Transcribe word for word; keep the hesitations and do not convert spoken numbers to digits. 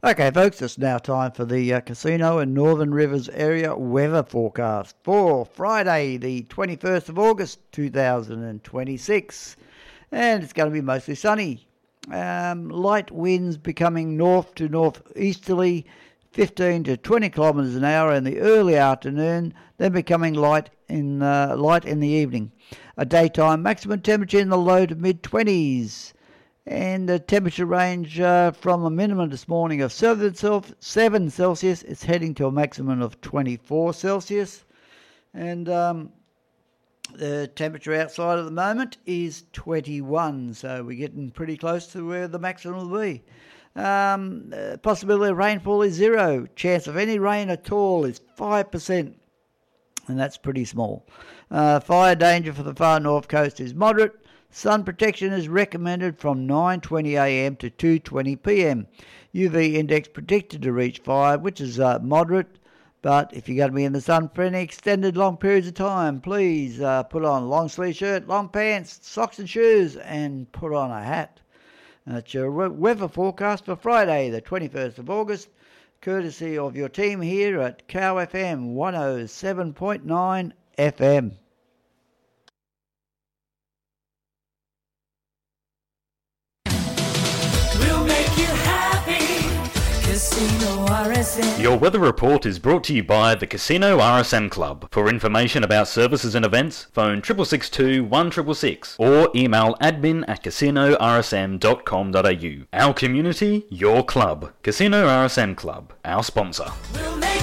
Okay, folks, it's now time for the uh, Casino and Northern Rivers area weather forecast for Friday, the twenty-first of August, two thousand twenty-six. And it's going to be mostly sunny. Um, light winds becoming north to northeasterly, fifteen to twenty kilometres an hour in the early afternoon, then becoming light in uh, light in the evening. A daytime maximum temperature in the low to mid-twenties. And the temperature range uh, from a minimum this morning of seven Celsius, it's heading to a maximum of twenty-four Celsius. And um, the temperature outside at the moment is twenty-one, so we're getting pretty close to where the maximum will be. Um, uh, possibility of rainfall is zero. Chance of any rain at all is five percent, and that's pretty small. Uh, fire danger for the far north coast is moderate. Sun protection is recommended from nine twenty a m to two twenty p m. U V index predicted to reach five, which is uh, moderate. But if you're going to be in the sun for any extended long periods of time, please uh, put on a long sleeve shirt, long pants, socks and shoes, and put on a hat. And that's your weather forecast for Friday, the twenty-first of August, courtesy of your team here at Cow F M one oh seven point nine F M. Your weather report is brought to you by the Casino R S M Club. For information about services and events, phone six six two, one six six six or email admin at casino r s m dot com dot a u. Our community, your club. Casino R S M Club, our sponsor.